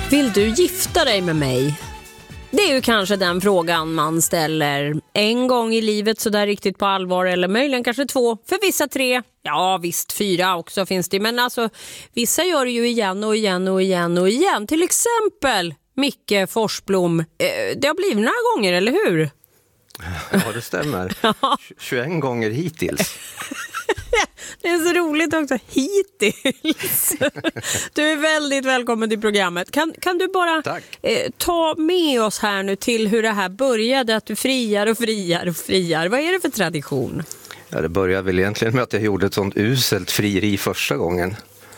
Vill du gifta dig med mig? Det är ju kanske den frågan man ställer en gång i livet så där riktigt på allvar, eller möjligen kanske 2, för vissa 3. Ja visst, 4 också finns det, men alltså vissa gör det ju igen och igen och igen och igen. Till exempel Micke Forsblom. Det har blivit några gånger, eller hur? Ja, det stämmer. 21 gånger hittills. Det är så roligt också, hittills. Du är väldigt välkommen till programmet. Kan du bara ta med oss här nu till hur det här började, att du friar och friar och friar. Vad är det för tradition? Ja, det började väl egentligen med att jag gjorde ett sånt uselt frieri första gången.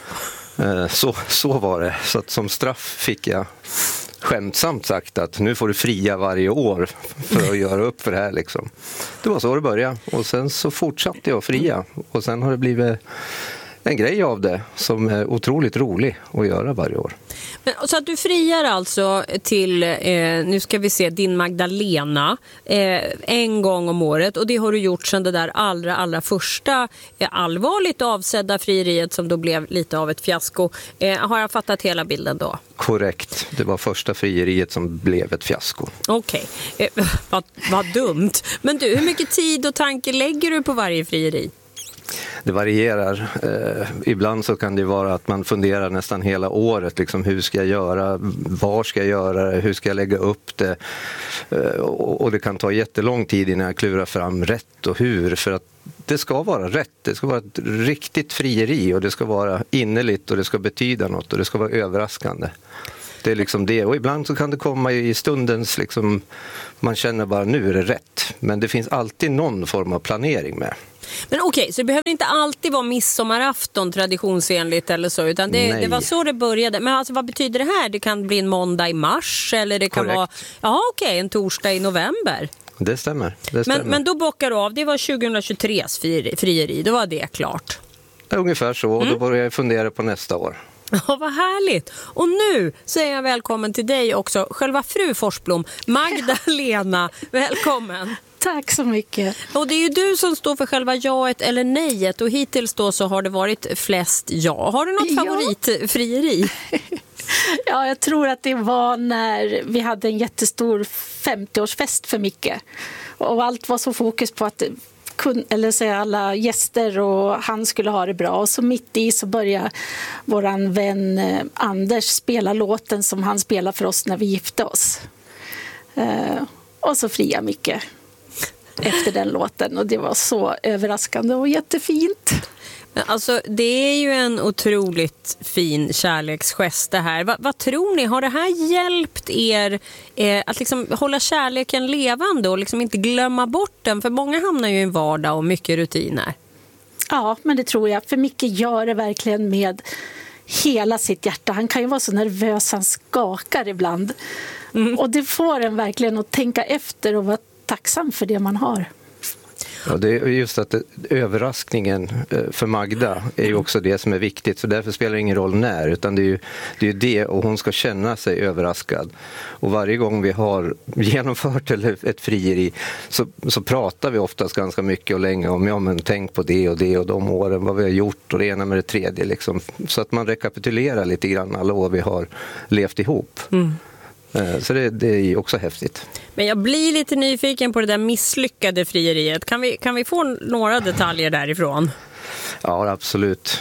Så var det. Så att som straff fick jag skämtsamt sagt att nu får du fria varje år för att göra upp för det här liksom. Det var så det började, och sen så fortsatte jag fria, och sen har det blivit en grej av det som är otroligt rolig att göra varje år. Men, så att du friar alltså till, nu ska vi se, din Magdalena en gång om året, och det har du gjort sedan det där allra första allvarligt avsedda frieriet som då blev lite av ett fiasko. Har jag fattat hela bilden då? Korrekt, det var första frieriet som blev ett fiasko. Okej, vad dumt. Men du, hur mycket tid och tanke lägger du på varje frieri? Det varierar. Ibland så kan det vara att man funderar nästan hela året. Liksom, hur ska jag göra? Var ska jag göra det? Hur ska jag lägga upp det? Och det kan ta jättelång tid innan jag klurar fram rätt och hur. För att det ska vara rätt. Det ska vara ett riktigt frieri, och det ska vara innerligt, och det ska betyda något, och det ska vara överraskande. Det är liksom det. Och ibland så kan det komma i stundens, liksom, man känner bara nu är det rätt. Men det finns alltid någon form av planering med. Men okej, så det behöver inte alltid vara midsommarafton traditionsenligt eller så, utan det var så det började. Men alltså, vad betyder det här? Det kan bli en måndag i mars, eller det kan vara en torsdag i november. Det stämmer. Men då bockar du av, det var 2023s frieri, då var det klart. Ungefär så, och då börjar jag fundera på nästa år. Ja, vad härligt. Och nu säger jag välkommen till dig också, själva fru Forsblom, Magdalena. Välkommen. Tack så mycket. Och det är ju du som står för själva jaet eller nejet, och hittills då så har det varit flest ja. Har du något favoritfrieri? Ja, jag tror att det var när vi hade en jättestor 50-årsfest för Micke. Och allt var så fokus på att alla gäster och han skulle ha det bra. Och så mitt i så började våran vän Anders spela låten som han spelade för oss när vi gifte oss. Och så fria Micke efter den låten, och det var så överraskande och jättefint. Men alltså, det är ju en otroligt fin kärleksgest det här. Vad tror ni? Har det här hjälpt er att liksom hålla kärleken levande och liksom inte glömma bort den? För många hamnar ju i en vardag och mycket rutiner. Ja, men det tror jag. För Micke gör det verkligen med hela sitt hjärta. Han kan ju vara så nervös, han skakar ibland. Och det får en verkligen att tänka efter och vara tacksam för det man har. Ja, det är just att överraskningen för Magda är ju också det som är viktigt, så därför spelar det ingen roll när, utan det är ju det, och hon ska känna sig överraskad. Och varje gång vi har genomfört ett frieri så pratar vi oftast ganska mycket och länge om, men tänk på det och det och de åren, vad vi har gjort och det ena med det tredje liksom, så att man rekapitulerar lite grann alla år vi har levt ihop. Så det är också häftigt. Men jag blir lite nyfiken på det där misslyckade frieriet. Kan vi få några detaljer därifrån? Ja, absolut.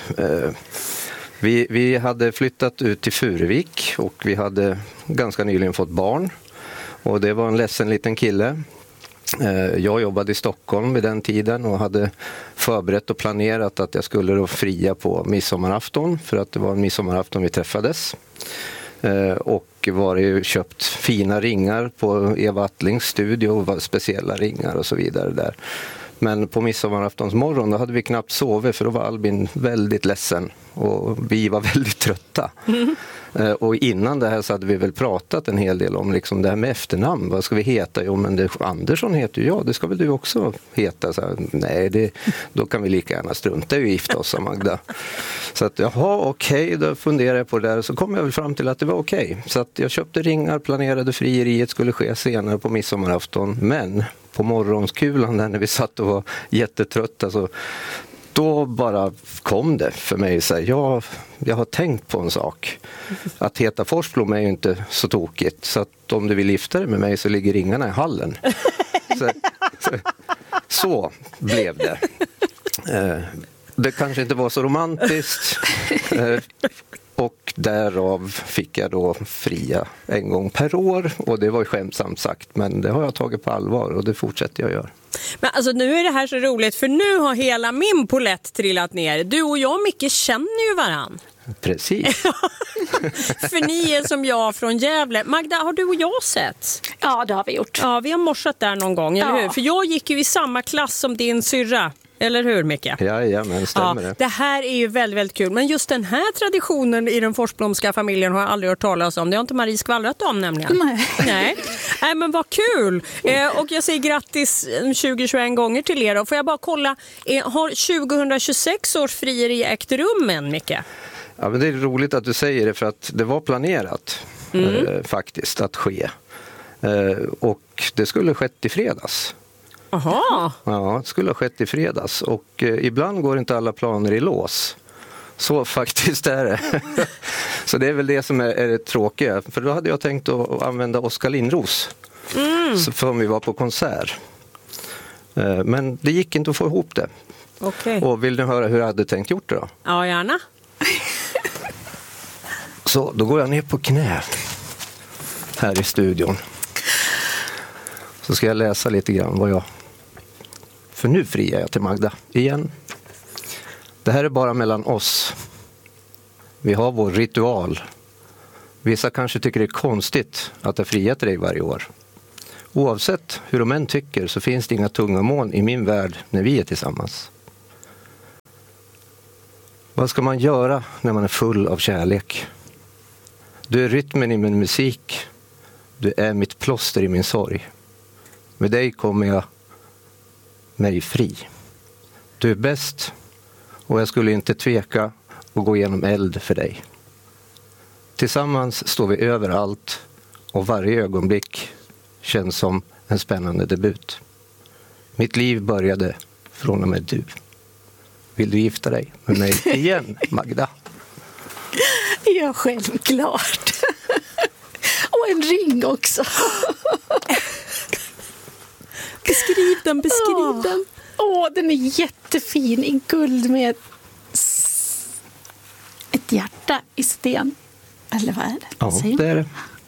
Vi hade flyttat ut till Furuvik, och vi hade ganska nyligen fått barn. Och det var en ledsen liten kille. Jag jobbade i Stockholm vid den tiden och hade förberett och planerat att jag skulle då fria på midsommarafton, för att det var en midsommarafton vi träffades. Och var ju köpt fina ringar på Eva Attlings studio, speciella ringar och så vidare där. Men på midsommaraftons morgon då hade vi knappt sovit, för då var Albin väldigt ledsen och vi var väldigt trötta. Och innan det här så hade vi väl pratat en hel del om liksom det här med efternamn. Vad ska vi heta? Jo, men Andersson heter ju jag. Det ska väl du också heta? Så här, nej, då kan vi lika gärna strunta och gifta oss, sa Magda. Så att okej, då funderade jag på det där. Så kom jag väl fram till att det var okej. Så att jag köpte ringar, planerade frieriet skulle ske senare på midsommarafton. Men på morgonskulan där när vi satt och var jättetrötta så då bara kom det för mig. Så här, jag har tänkt på en sak. Att heta Forsblom är ju inte så tokigt. Så att om du vill gifta dig med mig så ligger ringarna i hallen. Så blev det. Det kanske inte var så romantiskt. Och därav fick jag då fria en gång per år. Och det var ju skämtsamt sagt, men det har jag tagit på allvar och det fortsätter jag göra. Men alltså nu är det här så roligt, för nu har hela min polett trillat ner. Du och jag, Micke, känner ju varann. Precis. För ni är som jag från Gävle. Magda, har du och jag sett? Ja, det har vi gjort. Ja, vi har morsat där någon gång, eller hur? För jag gick ju i samma klass som din syrra. Eller hur, Micke? Ja, men stämmer det. Det här är ju väldigt, väldigt kul. Men just den här traditionen i den Forsblomska familjen har jag aldrig hört talas om. Det har inte Marie skvallrat om nämligen. Nej, men vad kul. Och jag säger grattis 20-21 gånger till er. Och får jag bara kolla, har 2026 års frieri ägt rum än, Micke? Ja, men det är roligt att du säger det, för att det var planerat faktiskt att ske. Och det skulle skett i fredags. Aha. Ja, det skulle ha skett i fredags. Och ibland går inte alla planer i lås. Så faktiskt är det. Så det är väl det som är det tråkiga. För då hade jag tänkt att använda Oskar Lindros. För om vi var på konsert. Men det gick inte att få ihop det. Okay. Och vill ni höra hur jag hade tänkt gjort det då? Ja, gärna. Så då går jag ner på knä här i studion. Så ska jag läsa lite grann vad jag... För nu friar jag till Magda igen. Det här är bara mellan oss. Vi har vår ritual. Vissa kanske tycker det är konstigt att jag friar till dig varje år. Oavsett hur de än tycker så finns det inga tunga moln i min värld när vi är tillsammans. Vad ska man göra när man är full av kärlek? Du är rytmen i min musik. Du är mitt plåster i min sorg. Med dig kommer jag mig fri. Du är bäst och jag skulle inte tveka att gå igenom eld för dig. Tillsammans står vi överallt och varje ögonblick känns som en spännande debut. Mitt liv började från och med du. Vill du gifta dig med mig igen, Magda? Ja, självklart. Och en ring också. Beskriv den. Den är jättefin i guld med ett hjärta i sten. Eller vad är det? Ja, det är det.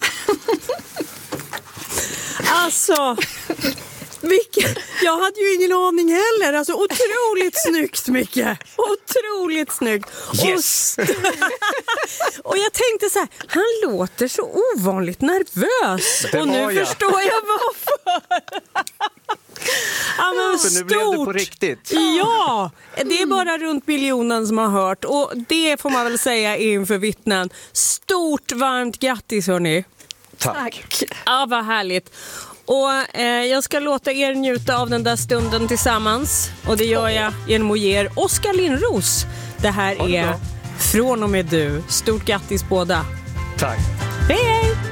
Alltså, jag hade ju ingen aning heller. Alltså, otroligt snyggt, Micke. Otroligt snyggt. Yes. Och jag tänkte så här, han låter så ovanligt nervös. Och nu förstår jag varför. Ja, men för nu blev det på riktigt. Ja, det är bara runt miljonen som har hört. Och det får man väl säga inför vittnen. Stort varmt grattis, hörni. Tack. Ja, vad härligt. Och jag ska låta er njuta av den där stunden tillsammans. Och det gör jag genom att ge er Oskar Lindros. Det här är Från och med du. Stort grattis båda. Tack. Hej, hej!